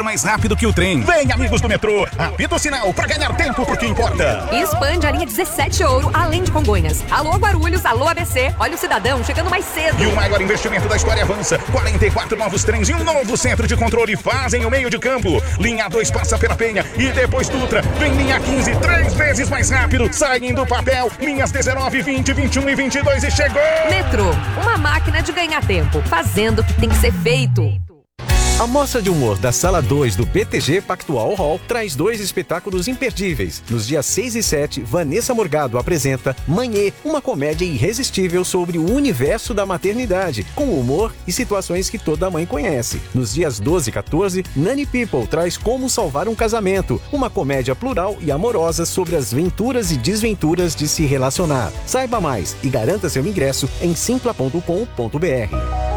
mais rápido que o trem. Vem, amigos do metrô, apita o sinal pra ganhar tempo porque importa. E expande a linha 17 Ouro, além de Congonhas. Alô Guarulhos, alô ABC, olha o cidadão chegando mais cedo. E o maior investimento da história avança. 44 novos trens e um novo centro de controle fazem o meio de campo. Linha 2 passa pela Penha e depois Dutra. Vem linha 15, 3 vezes mais rápido. Saem do papel, linhas 19, 20, 21 e 22 e chegou. Metrô, uma máquina de ganhar tempo, fazendo o que tem que ser feito. A Mostra de Humor da Sala 2 do BTG Pactual Hall traz 2 espetáculos imperdíveis. Nos dias 6 e 7, Vanessa Morgado apresenta Manhê, uma comédia irresistível sobre o universo da maternidade, com humor e situações que toda mãe conhece. Nos dias 12 e 14, Nani People traz Como Salvar um Casamento, uma comédia plural e amorosa sobre as venturas e desventuras de se relacionar. Saiba mais e garanta seu ingresso em simpla.com.br.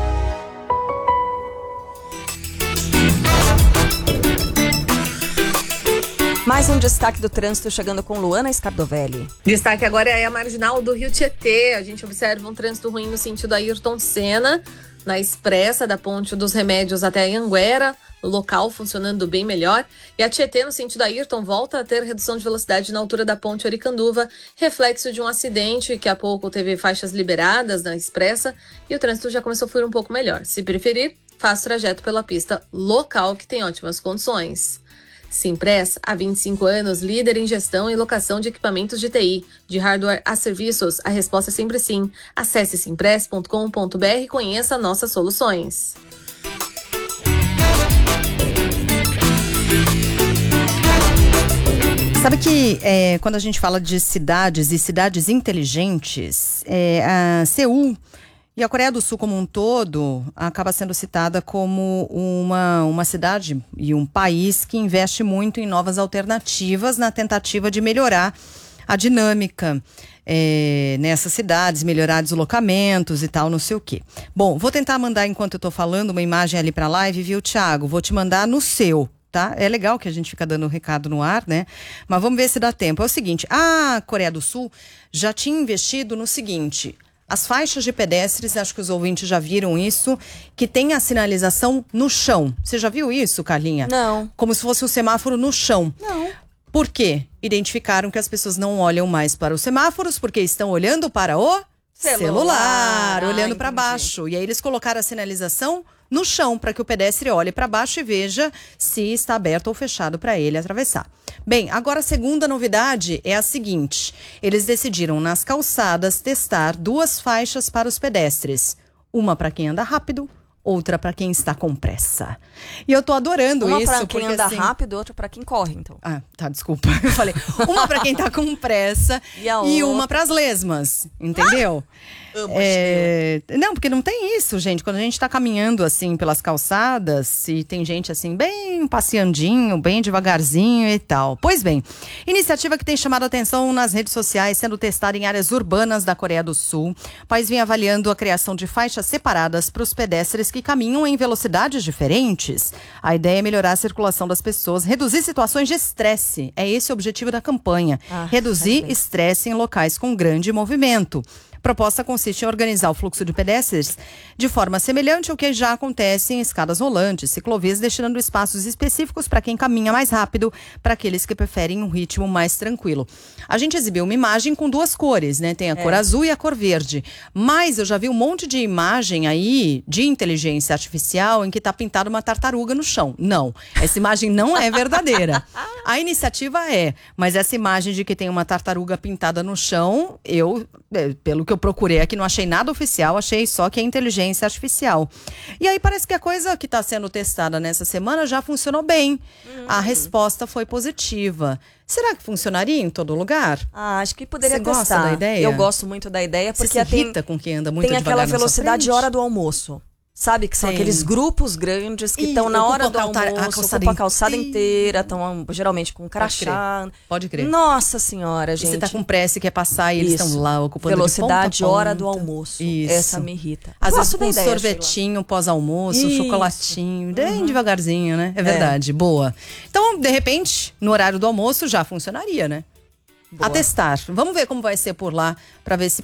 Mais um destaque do trânsito chegando com Luana Scardovelli. Destaque agora é a marginal do Rio Tietê. A gente observa um trânsito ruim no sentido Ayrton Senna, na expressa da Ponte dos Remédios até Anhanguera, o local funcionando bem melhor. E a Tietê, no sentido Ayrton, volta a ter redução de velocidade na altura da Ponte Oricanduva, reflexo de um acidente que há pouco teve faixas liberadas na expressa e o trânsito já começou a fluir um pouco melhor. Se preferir, faça o trajeto pela pista local, que tem ótimas condições. Simpress, há 25 anos, líder em gestão e locação de equipamentos de TI, de hardware a serviços, a resposta é sempre sim. Acesse simpress.com.br e conheça nossas soluções. Sabe que quando a gente fala de cidades e cidades inteligentes, a Seul e a Coreia do Sul como um todo acaba sendo citada como uma cidade e um país que investe muito em novas alternativas na tentativa de melhorar a dinâmica nessas cidades, melhorar deslocamentos e tal, não sei o quê. Bom, vou tentar mandar, enquanto eu tô falando, uma imagem ali pra live, viu, Thiago? Vou te mandar no seu. Tá? É legal que a gente fica dando recado no ar, né? Mas vamos ver se dá tempo. É o seguinte, a Coreia do Sul já tinha investido no seguinte: as faixas de pedestres, acho que os ouvintes já viram isso, que tem a sinalização no chão. Você já viu isso, Carlinha? Não. Como se fosse um semáforo no chão. Não. Por quê? Identificaram que as pessoas não olham mais para os semáforos porque estão olhando para o celular, olhando para baixo. E aí eles colocaram a sinalização no chão para que o pedestre olhe para baixo e veja se está aberto ou fechado para ele atravessar. Bem, agora a segunda novidade é a seguinte: eles decidiram nas calçadas testar 2 faixas para os pedestres. Uma para quem anda rápido, outra para quem está com pressa. E eu tô adorando uma isso. Uma para quem anda assim... rápido, outra para quem corre, então. Ah, tá, desculpa. Eu falei, uma para quem tá com pressa e uma para as lesmas, entendeu? Não, porque não tem isso, gente. Quando a gente tá caminhando assim pelas calçadas e tem gente assim bem passeandinho, bem devagarzinho e tal. Pois bem, iniciativa que tem chamado a atenção nas redes sociais, sendo testada em áreas urbanas da Coreia do Sul. O país vem avaliando a criação de faixas separadas para os pedestres que caminham em velocidades diferentes. A ideia é melhorar a circulação das pessoas, reduzir situações de estresse. É esse o objetivo da campanha. Reduzir estresse em locais com grande movimento. A proposta consiste em organizar o fluxo de pedestres de forma semelhante ao que já acontece em escadas rolantes, ciclovias, destinando espaços específicos para quem caminha mais rápido, para aqueles que preferem um ritmo mais tranquilo. A gente exibiu uma imagem com 2 cores, né? Tem a cor azul e a cor verde. Mas eu já vi um monte de imagem aí de inteligência artificial em que está pintada uma tartaruga no chão. Não, essa imagem não é verdadeira. A iniciativa mas essa imagem de que tem uma tartaruga pintada no chão, pelo que eu procurei aqui, não achei nada oficial, achei só que é inteligência artificial. E aí parece que a coisa que está sendo testada nessa semana já funcionou bem. A resposta foi positiva. Será que funcionaria em todo lugar? Acho que poderia testar. Você gosta da ideia? Eu gosto muito da ideia, porque você se irrita com quem anda muito devagar na sua frente? Tem aquela velocidade hora do almoço. Sabe, que são aqueles grupos grandes que estão na hora do almoço, ocupam a calçada inteira, estão geralmente com crachá. Pode crer. Nossa senhora, gente. E você tá com pressa e quer passar e eles estão lá ocupando velocidade de ponta a hora do almoço. Isso. Essa me irrita. Às vezes com um sorvetinho pós-almoço, chocolatinho, bem devagarzinho, né? É verdade, boa. Então, de repente, no horário do almoço já funcionaria, né? Boa. A testar. Vamos ver como vai ser por lá, para ver se